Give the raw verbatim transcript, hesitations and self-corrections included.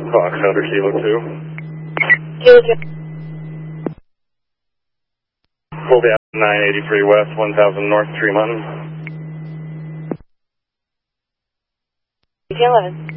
Fox Hunter Kilo two. Kilo two. Hold out nine eighty-three West, one thousand North, Tremont. eleven.